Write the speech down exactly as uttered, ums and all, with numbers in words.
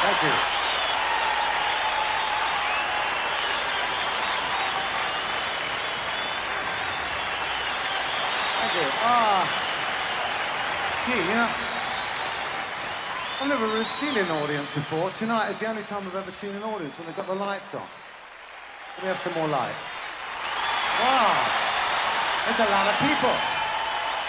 Thank you. Thank you. Ah. Gee, you know, I've never really seen an audience before. Tonight is the only time I've ever seen an audience when they've got the lights on. Let me have some more lights. Wow. There's a lot of people.